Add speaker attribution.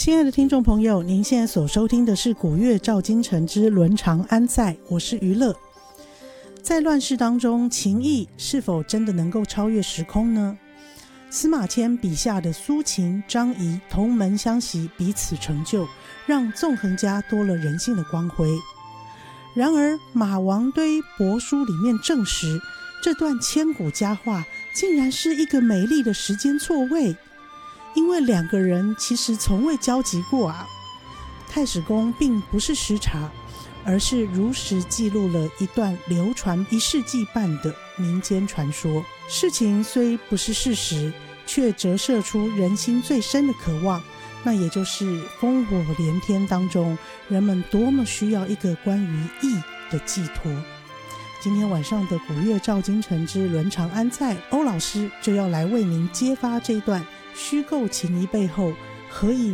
Speaker 1: 亲爱的听众朋友，您现在所收听的是古乐照今晨之伦常安在，我是于乐。在乱世当中，情谊是否真的能够超越时空呢？司马迁笔下的苏秦、张仪同门相惜，彼此成就，让纵横家多了人性的光辉。然而马王堆帛书里面证实，这段千古佳话竟然是一个美丽的时间错位，因为两个人其实从未交集过啊。太史公并不是失察，而是如实记录了一段流传1世纪半的民间传说。事情虽不是事实，却折射出人心最深的渴望，那也就是烽火连天当中，人们多么需要一个关于义的寄托。今天晚上的古乐照今晨之伦常安在，欧老师就要来为您揭发这段虚构情谊背后何以